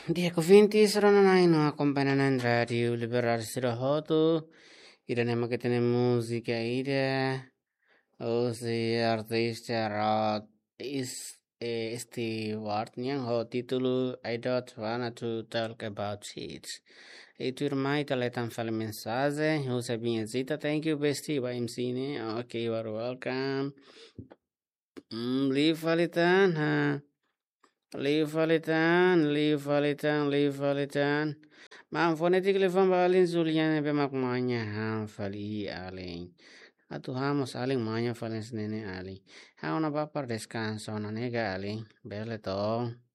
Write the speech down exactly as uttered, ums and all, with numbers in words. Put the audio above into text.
Diego Vinti saranno no accompagnano in radio liberarsi da hoto irene che tene musica ide osi artista rot is este word niang ho titulu I don't wanna to talk about it. E tu ormai taletan fare mensaggi, o se bin zita, thank you bestie, by M C ne, okay, you are welcome. Mm, leave falitan, ha. Leave falitan, leave falitan, leave falitan. Ma phonetically van balin Julian be makmanya ha fali aling. Atuhamos aling manya falens nene aling. Ha una papar descanso na nega aling. Bele to.